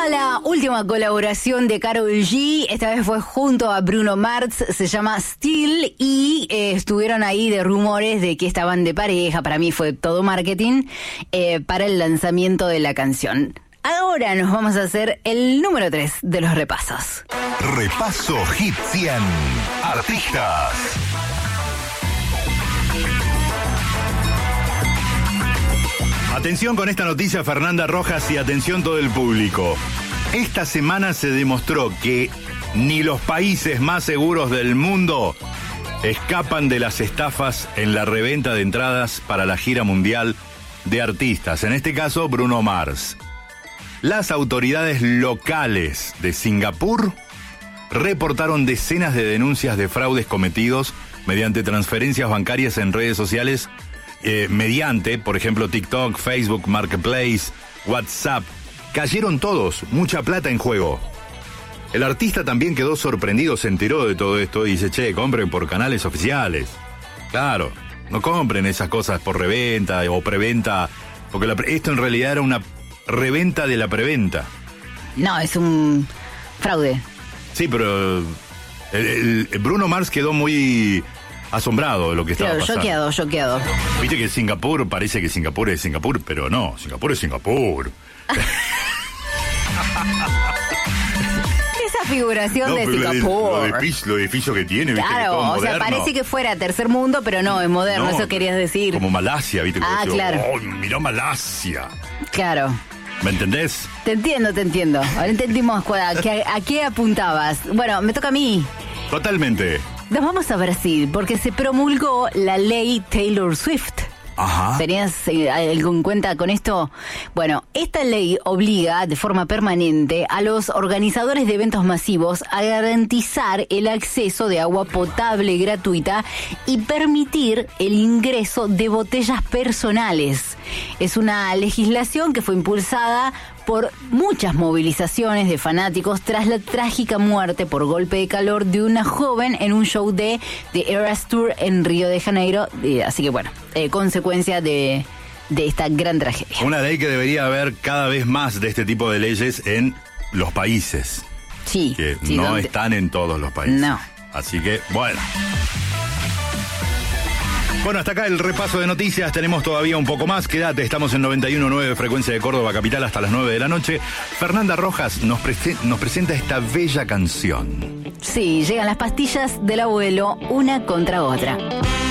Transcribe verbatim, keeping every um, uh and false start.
Llega la última colaboración de Karol G, esta vez fue junto a Bruno Mars, se llama Still, y eh, estuvieron ahí de rumores de que estaban de pareja. Para mí fue todo marketing eh, para el lanzamiento de la canción. Ahora nos vamos a hacer el número tres de los repasos. Repaso Hit cien. Artistas. Atención con esta noticia, Fernanda Rojas, y atención todo el público. Esta semana se demostró que ni los países más seguros del mundo escapan de las estafas en la reventa de entradas para la gira mundial de artistas, en este caso Bruno Mars. Las autoridades locales de Singapur reportaron decenas de denuncias de fraudes cometidos mediante transferencias bancarias en redes sociales, eh, mediante, por ejemplo, TikTok, Facebook, Marketplace, WhatsApp. Cayeron todos, mucha plata en juego. El artista también quedó sorprendido, se enteró de todo esto y dice, che, compren por canales oficiales. Claro, no compren esas cosas por reventa o preventa, porque la, esto en realidad era una reventa de la preventa. No, es un fraude. Sí, pero el, el Bruno Mars quedó muy asombrado de lo que estaba claro, pasando. Choqueado, choqueado. Viste que Singapur, parece que Singapur es Singapur, pero no, Singapur es Singapur. Esa figuración no, de Singapur. Singapur. Lo edificio, lo edificio que tiene, viste, claro, que todo o moderno. sea, parece que fuera tercer mundo, pero no, es moderno, No, eso querías decir. Como Malasia, viste. Ah, que claro. Oh, mirá Malasia. Claro. ¿Me entendés? Te entiendo, te entiendo. Ahora entendimos a qué, a qué apuntabas. Bueno, me toca a mí. Totalmente. Nos vamos a Brasil porque se promulgó la ley Taylor Swift. Ajá. ¿Tenías eh, algo en cuenta con esto? Bueno, esta ley obliga de forma permanente a los organizadores de eventos masivos a garantizar el acceso de agua potable gratuita y permitir el ingreso de botellas personales. Es una legislación que fue impulsada por muchas movilizaciones de fanáticos tras la trágica muerte por golpe de calor de una joven en un show de The Eras Tour en Río de Janeiro. Eh, así que bueno, eh, consecuencia de, de esta gran tragedia. Una ley que debería haber cada vez más de este tipo de leyes en los países. Sí. Que sí, no donde... están en todos los países. No. Así que, bueno. Bueno, hasta acá el repaso de noticias. Tenemos todavía un poco más. Quédate, estamos en noventa y uno punto nueve frecuencia de Córdoba Capital hasta las nueve de la noche. Fernanda Rojas nos, pre- nos presenta esta bella canción. Sí, llegan las pastillas del abuelo una contra otra.